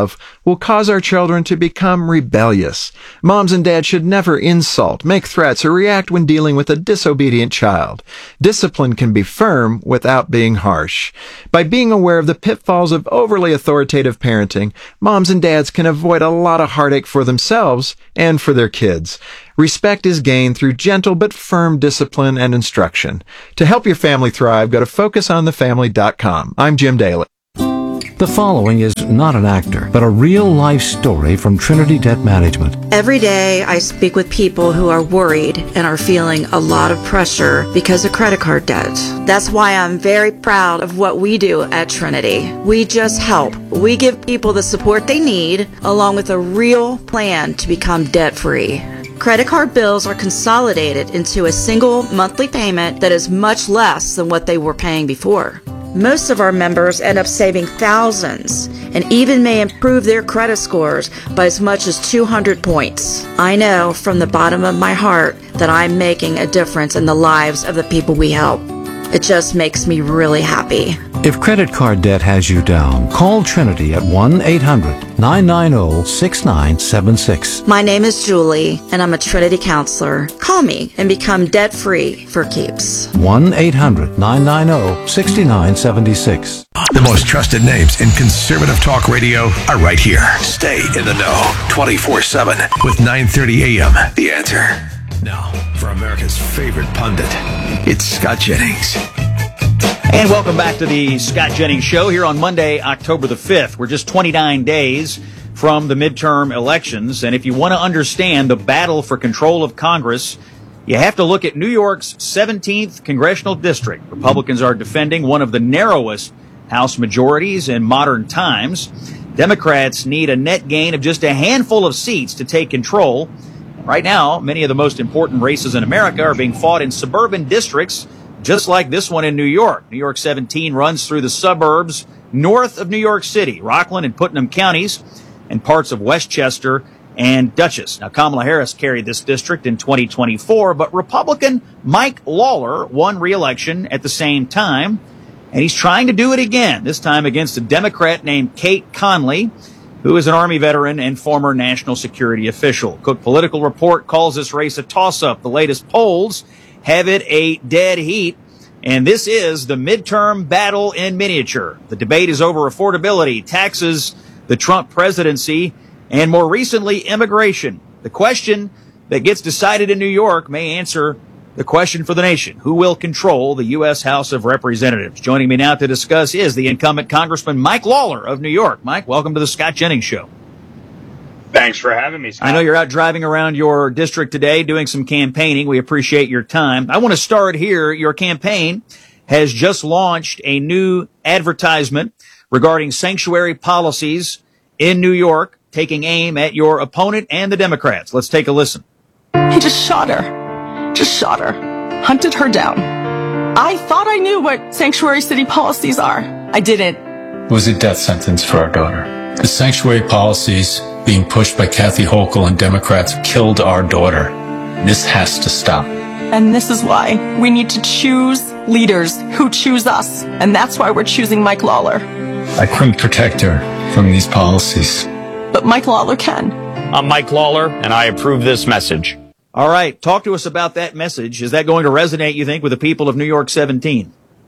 will cause our children to become rebellious. Moms and dads should never insult, make threats, or react when dealing with a disobedient child. Discipline can be firm without being harsh. By being aware of the pitfalls of overly authoritative parenting, moms and dads can avoid a lot of heartache for themselves and for their kids. Respect is gained through gentle but firm discipline and instruction. To help your family thrive, go to focus on the family dot com. I'm Jim Daly. The following is not an actor, but a real-life story from Trinity Debt Management. Every day I speak with people who are worried and are feeling a lot of pressure because of credit card debt. That's why I'm very proud of what we do at Trinity. We just help. We give people the support they need, along with a real plan to become debt-free. Credit card bills are consolidated into a single monthly payment that is much less than what they were paying before. Most of our members end up saving thousands and even may improve their credit scores by as much as two hundred points. I know from the bottom of my heart that I'm making a difference in the lives of the people we help. It just makes me really happy. If credit card debt has you down, call Trinity at one eight hundred nine nine zero six nine seven six. My name is Julie, and I'm a Trinity counselor. Call me and become debt-free for keeps. one eight hundred nine nine zero six nine seven six. The most trusted names in conservative talk radio are right here. Stay in the know twenty-four seven with nine thirty a.m. The Answer. Now, for America's favorite pundit, it's Scott Jennings. And welcome back to the Scott Jennings Show here on Monday, October the fifth. We're just twenty-nine days from the midterm elections. And if you want to understand the battle for control of Congress, you have to look at New York's seventeenth congressional district. Republicans are defending one of the narrowest House majorities in modern times. Democrats need a net gain of just a handful of seats to take control. Right now, many of the most important races in America are being fought in suburban districts, just like this one in New York. New York seventeen runs through the suburbs north of New York City, Rockland and Putnam counties, and parts of Westchester and Dutchess. Now, Kamala Harris carried this district in twenty twenty-four, but Republican Mike Lawler won re-election at the same time, and he's trying to do it again, this time against a Democrat named Kate Conley, who is an Army veteran and former national security official. Cook Political Report calls this race a toss-up. The latest polls have it a dead heat, and this is the midterm battle in miniature. The debate is over affordability, taxes, the Trump presidency, and more recently, immigration. The question that gets decided in New York may answer the question for the nation. Who will control the U S House of Representatives? Joining me now to discuss is the incumbent Congressman Mike Lawler of New York. Mike, welcome to the Scott Jennings Show. Thanks for having me, Scott. I know you're out driving around your district today doing some campaigning. We appreciate your time. I want to start here. Your campaign has just launched a new advertisement regarding sanctuary policies in New York, taking aim at your opponent and the Democrats. Let's take a listen. He just shot her. Just shot her. Hunted her down. I thought I knew what sanctuary city policies are. I didn't. It was a death sentence for our daughter. The sanctuary policies being pushed by Kathy Hochul and Democrats killed our daughter. This has to stop. And this is why we need to choose leaders who choose us. And that's why we're choosing Mike Lawler. I couldn't protect her from these policies. But Mike Lawler can. I'm Mike Lawler, and I approve this message. All right, talk to us about that message. Is that going to resonate, you think, with the people of New York seventeen?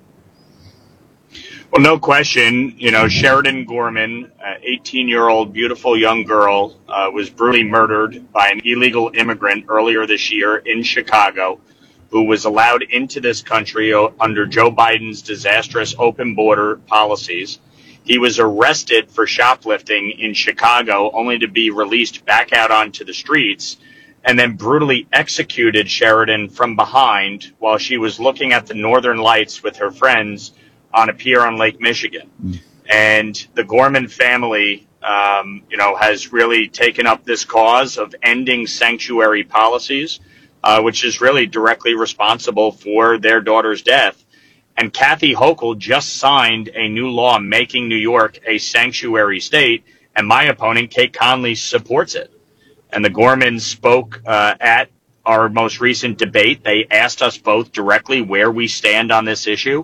Well, no question. You know, Sheridan Gorman, an eighteen-year-old beautiful young girl, uh, was brutally murdered by an illegal immigrant earlier this year in Chicago, who was allowed into this country under Joe Biden's disastrous open border policies. He was arrested for shoplifting in Chicago, only to be released back out onto the streets, and then brutally executed Sheridan from behind while she was looking at the northern lights with her friends on a pier on Lake Michigan. Mm. And the Gorman family, um, you know, has really taken up this cause of ending sanctuary policies, uh, which is really directly responsible for their daughter's death. And Kathy Hochul just signed a new law making New York a sanctuary state, and my opponent, Kate Conley, supports it. And the Gormans spoke uh, at our most recent debate. They asked us both directly where we stand on this issue.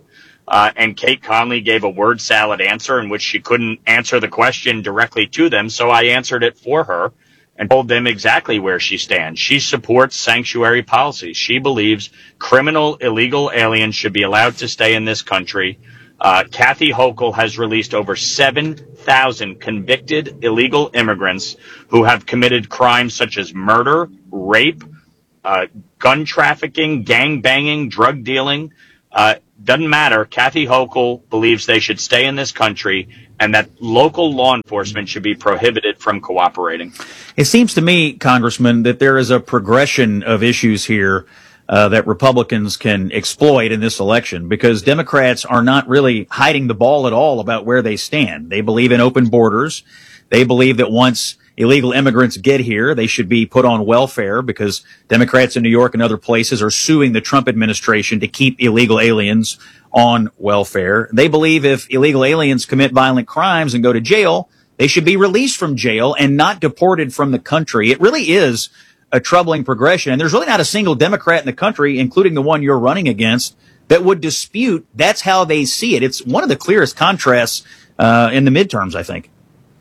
Uh, and Kate Conley gave a word salad answer in which she couldn't answer the question directly to them. So I answered it for her and told them exactly where she stands. She supports sanctuary policies. She believes criminal illegal aliens should be allowed to stay in this country. Uh, Kathy Hochul has released over seven thousand convicted illegal immigrants who have committed crimes such as murder, rape, uh, gun trafficking, gang banging, drug dealing. Uh, doesn't matter. Kathy Hochul believes they should stay in this country and that local law enforcement should be prohibited from cooperating. It seems to me, Congressman, that there is a progression of issues here uh, that Republicans can exploit in this election, because Democrats are not really hiding the ball at all about where they stand. They believe in open borders. They believe that once illegal immigrants get here, they should be put on welfare, because Democrats in New York and other places are suing the Trump administration to keep illegal aliens on welfare. They believe if illegal aliens commit violent crimes and go to jail, they should be released from jail and not deported from the country. It really is a troubling progression. And there's really not a single Democrat in the country, including the one you're running against, that would dispute that's how they see it. It's one of the clearest contrasts uh, in the midterms, I think.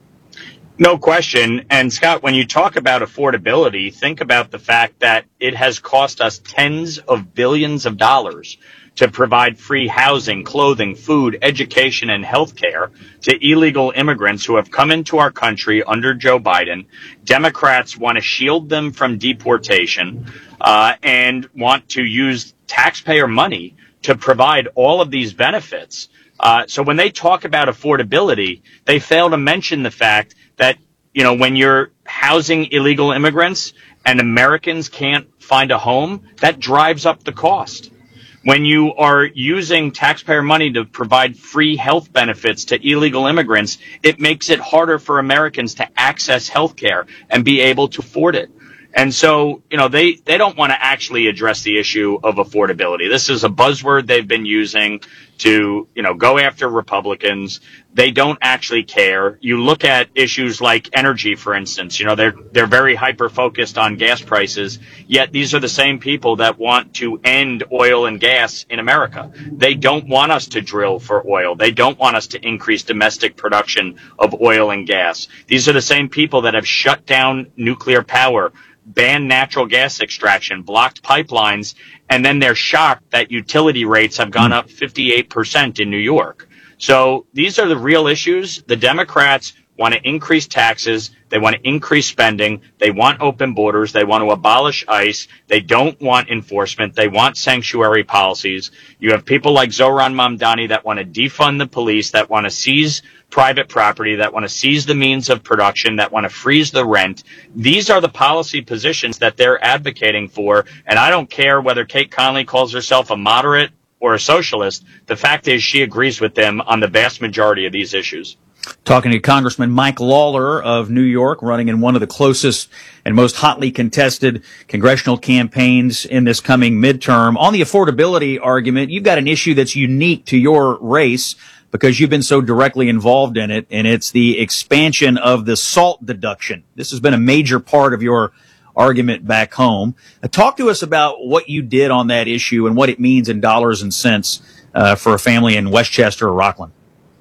No question. And Scott, when you talk about affordability, think about the fact that it has cost us tens of billions of dollars to provide free housing, clothing, food, education, and health care to illegal immigrants who have come into our country under Joe Biden. Democrats want to shield them from deportation uh, and want to use taxpayer money to provide all of these benefits. Uh, so when they talk about affordability, they fail to mention the fact that, you know, when you're housing illegal immigrants and Americans can't find a home, that drives up the cost. When you are using taxpayer money to provide free health benefits to illegal immigrants, it makes it harder for Americans to access health care and be able to afford it. And so, you know, they, they don't want to actually address the issue of affordability. This is a buzzword they've been using to, you know, go after Republicans. They don't actually care. You look at issues like energy, for instance, you know, they're, they're very hyper focused on gas prices, yet these are the same people that want to end oil and gas in America. They don't want us to drill for oil. They don't want us to increase domestic production of oil and gas. These are the same people that have shut down nuclear power, banned natural gas extraction, blocked pipelines, and then they're shocked that utility rates have gone up fifty-eight percent in New York. So these are the real issues. The Democrats want to increase taxes. They want to increase spending. They want open borders. They want to abolish ICE. They don't want enforcement. They want sanctuary policies. You have people like Zohran Mamdani that want to defund the police, that want to seize private property, that want to seize the means of production, that want to freeze the rent. These are the policy positions that they're advocating for. And I don't care whether Kate Conley calls herself a moderate or a socialist. The fact is she agrees with them on the vast majority of these issues. Talking to Congressman Mike Lawler of New York, running in one of the closest and most hotly contested congressional campaigns in this coming midterm. On the affordability argument, you've got an issue that's unique to your race because you've been so directly involved in it, and it's the expansion of the SALT deduction. This has been a major part of your argument back home. Uh, talk to us about what you did on that issue and what it means in dollars and cents uh, for a family in Westchester or Rockland.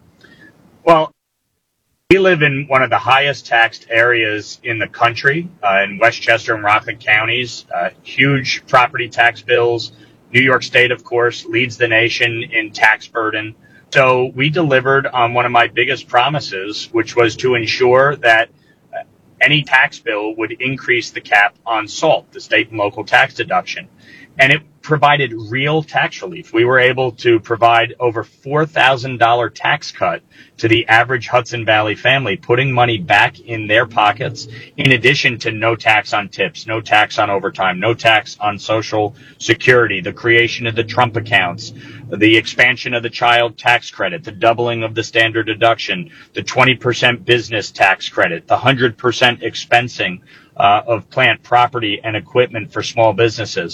Well, we live in one of the highest taxed areas in the country, uh, in Westchester and Rockland counties, uh, huge property tax bills. New York State, of course, leads the nation in tax burden. So we delivered on one of my biggest promises, which was to ensure that uh, any tax bill would increase the cap on SALT, the state and local tax deduction. And it provided real tax relief. We were able to provide over four thousand dollars tax cut to the average Hudson Valley family, putting money back in their pockets, in addition to no tax on tips, no tax on overtime, no tax on Social Security, the creation of the Trump accounts, the expansion of the child tax credit, the doubling of the standard deduction, the twenty percent business tax credit, the one hundred percent expensing uh, of plant property and equipment for small businesses.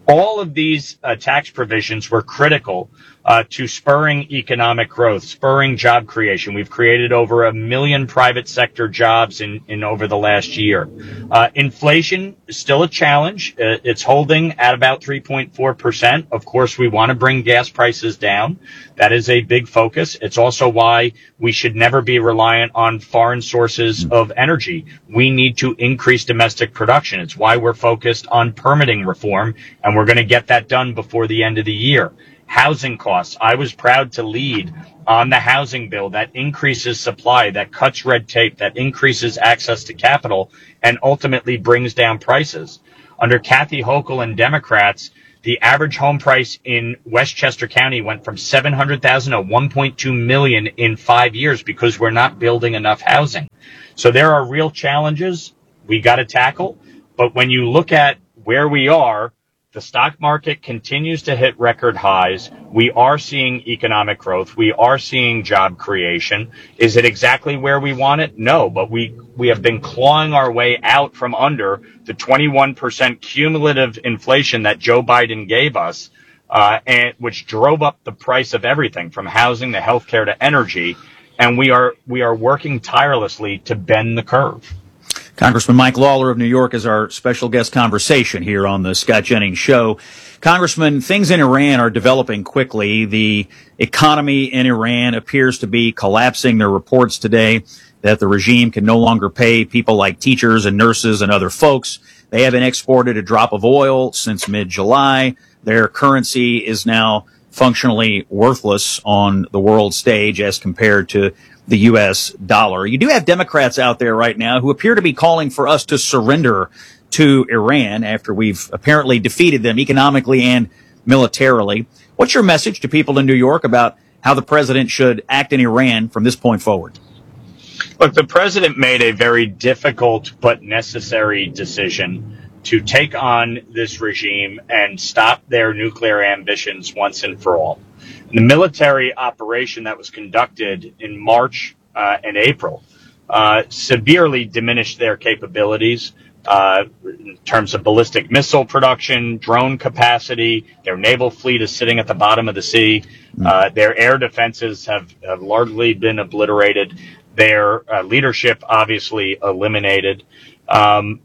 All of these uh, tax provisions were critical uh, to spurring economic growth, spurring job creation. We've created over a million private sector jobs in, in over the last year. Uh, inflation is still a challenge. Uh, it's holding at about three point four percent. Of course, we want to bring gas prices down. That is a big focus. It's also why we should never be reliant on foreign sources of energy. We need to increase domestic production. It's why we're focused on permitting reform, and we're going to get that done before the end of the year. Housing costs. I was proud to lead on the housing bill that increases supply, that cuts red tape, that increases access to capital, and ultimately brings down prices. Under Kathy Hochul and Democrats, the average home price in Westchester County went from seven hundred thousand dollars to one point two million dollars in five years because we're not building enough housing. So there are real challenges we got to tackle. But when you look at where we are, the stock market continues to hit record highs. We are seeing economic growth. We are seeing job creation. Is it exactly where we want it? No, but we, we have been clawing our way out from under the twenty-one percent cumulative inflation that Joe Biden gave us, uh, and which drove up the price of everything from housing to healthcare to energy. And we are, we are working tirelessly to bend the curve. Congressman Mike Lawler of New York is our special guest conversation here on the Scott Jennings Show. Congressman, things in Iran are developing quickly. The economy in Iran appears to be collapsing. There are reports today that the regime can no longer pay people like teachers and nurses and other folks. They haven't exported a drop of oil since mid-July. Their currency is now functionally worthless on the world stage as compared to the U S dollar. You do have Democrats out there right now who appear to be calling for us to surrender to Iran after we've apparently defeated them economically and militarily. What's your message to people in New York about how the president should act in Iran from this point forward? Look, the president made a very difficult but necessary decision to take on this regime and stop their nuclear ambitions once and for all. The military operation that was conducted in March uh, and April uh, severely diminished their capabilities uh, in terms of ballistic missile production, drone capacity. Their naval fleet is sitting at the bottom of the sea. Uh, their air defenses have, have largely been obliterated. Their uh, leadership obviously eliminated. Um,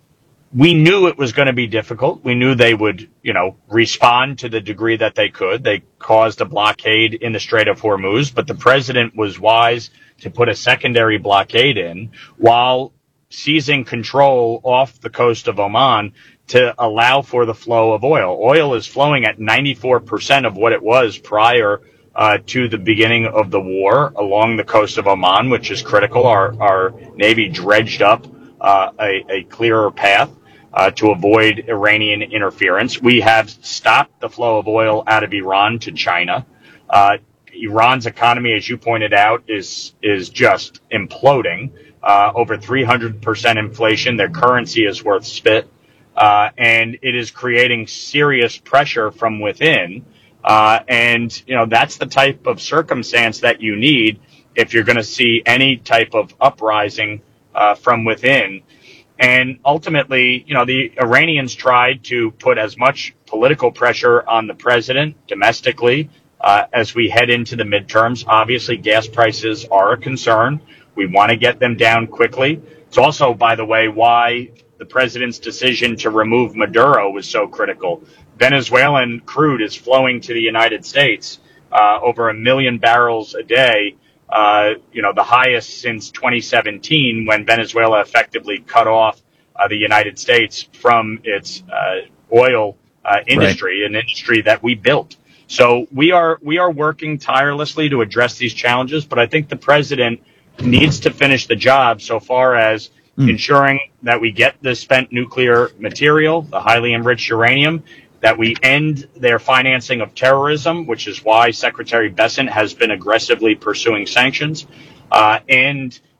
We knew it was going to be difficult. We knew they would, you know, respond to the degree that they could. They caused a blockade in the Strait of Hormuz, but the president was wise to put a secondary blockade in while seizing control off the coast of Oman to allow for the flow of oil. Oil is flowing at ninety-four percent of what it was prior uh, to the beginning of the war along the coast of Oman, which is critical. Our, our Navy dredged up uh, a, a clearer path Uh, to avoid Iranian interference. We have stopped the flow of oil out of Iran to China. Uh, Iran's economy, as you pointed out, is is just imploding. Uh, over three hundred percent inflation. Their currency is worth spit. Uh, and it is creating serious pressure from within. Uh, and, you know, that's the type of circumstance that you need if you're going to see any type of uprising uh, from within. And ultimately, you know, the Iranians tried to put as much political pressure on the president domestically uh, as we head into the midterms. Obviously, gas prices are a concern. We want to get them down quickly. It's also, by the way, why the president's decision to remove Maduro was so critical. Venezuelan crude is flowing to the United States, uh, over a million barrels a day. Uh, you know, the highest since twenty seventeen, when Venezuela effectively cut off uh, the United States from its uh, oil uh, industry, right. An industry that we built. So we are we are working tirelessly to address these challenges, but I think the president needs to finish the job so far as mm. ensuring that we get the spent nuclear material, the highly enriched uranium, that we end their financing of terrorism, which is why Secretary Bessent has been aggressively pursuing sanctions, uh, and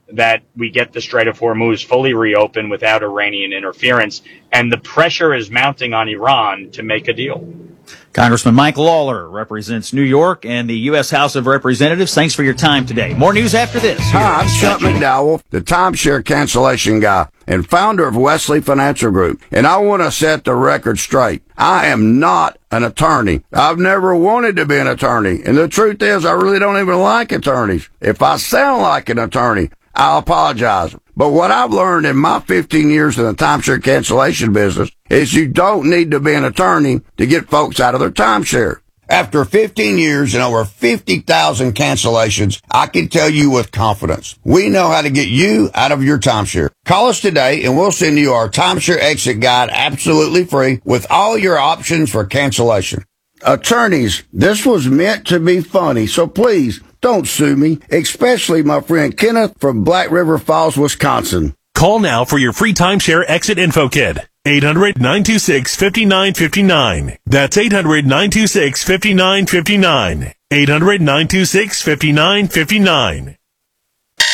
that we get the Strait of Hormuz fully reopened without Iranian interference. And the pressure is mounting on Iran to make a deal. Congressman Mike Lawler represents New York and the U S House of Representatives. Thanks for your time today. More news after this. Hi, I'm Chuck McDowell, the timeshare cancellation guy and founder of Wesley Financial Group. And I want to set the record straight. I am not an attorney. I've never wanted to be an attorney. And the truth is, I really don't even like attorneys. If I sound like an attorney, I apologize. But what I've learned in my fifteen years in the timeshare cancellation business is you don't need to be an attorney to get folks out of their timeshare. After fifteen years and over fifty thousand cancellations, I can tell you with confidence, we know how to get you out of your timeshare. Call us today and we'll send you our timeshare exit guide absolutely free with all your options for cancellation. Attorneys, this was meant to be funny, so please don't sue me, especially my friend Kenneth from Black River Falls, Wisconsin. Call now for your free timeshare exit info kit. eight hundred, nine two six, five nine five nine. That's eight hundred, nine two six, five nine five nine. eight hundred, nine two six, five nine five nine.